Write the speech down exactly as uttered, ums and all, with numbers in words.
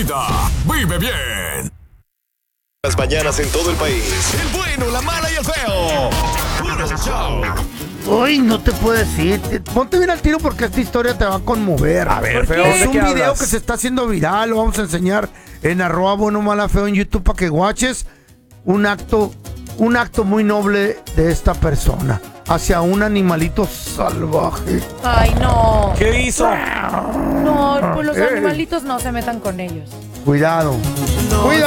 vida. Vive bien. Las mañanas en todo el país. El bueno, la mala y el feo. Puro show. Uy, no te puedo decir. Te- Ponte bien al tiro porque esta historia te va a conmover. A ver, ¿Por feo, qué? ¿de Es un qué video hablas? que se está haciendo viral. Lo vamos a enseñar en arroba bueno, mala, feo en YouTube para que guaches un acto, un acto muy noble de esta persona hacia un animalito salvaje. Ay, no. ¿Qué hizo? No, pues los Eh. animalitos no se metan con ellos. Cuidado. Cuidado.